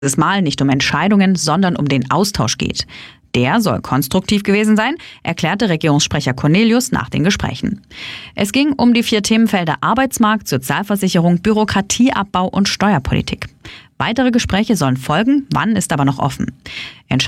dieses Mal nicht um Entscheidungen, sondern um den Austausch geht. Der soll konstruktiv gewesen sein, erklärte Regierungssprecher Cornelius nach den Gesprächen. Es ging um die 4 Themenfelder Arbeitsmarkt, Sozialversicherung, Bürokratieabbau und Steuerpolitik. Weitere Gespräche sollen folgen, wann ist aber noch offen.